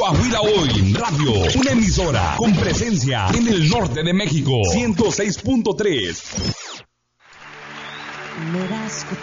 Coahuila Hoy Radio, una emisora con presencia en el norte de México, 106.3.